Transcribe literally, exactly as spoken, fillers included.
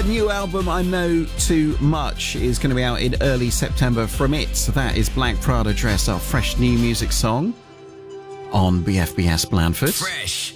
new album, I Know Too Much, is going to be out in early September from it. So that is Black Prada Dress, our fresh new music song on B F B S Blandford. Fresh